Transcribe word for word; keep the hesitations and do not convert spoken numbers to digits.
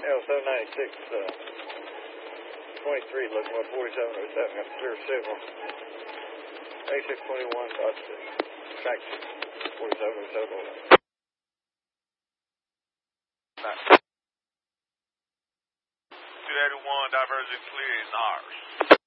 L seven ninety-six, uh, twenty-three, looking for forty-seven oh seven, got clear signal. eighty-six twenty-one, got the track forty-seven oh seven. two eighty-one, diversion clear is ours.